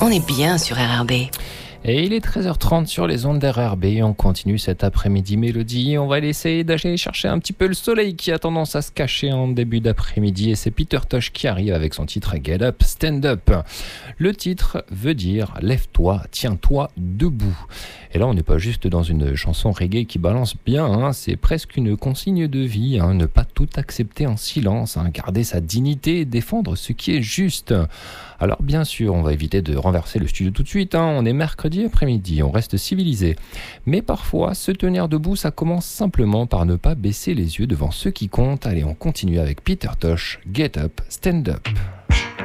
On est bien sur RRB. Et il est 13h30 sur les ondes d'RRB. On continue cet après-midi mélodie. On va essayer d'aller chercher un petit peu le soleil qui a tendance à se cacher en début d'après-midi. Et c'est Peter Tosh qui arrive avec son titre Get Up, Stand Up. Le titre veut dire lève-toi, tiens-toi debout. Et là, on n'est pas juste dans une chanson reggae qui balance bien, hein. C'est presque une consigne de vie, hein. Ne pas tout accepter en silence, hein. Garder sa dignité et défendre ce qui est juste. Alors bien sûr, on va éviter de renverser le studio tout de suite, hein. On est mercredi après-midi, on reste civilisé. Mais parfois, se tenir debout, ça commence simplement par ne pas baisser les yeux devant ceux qui comptent. Allez, on continue avec Peter Tosh, Get Up, Stand Up.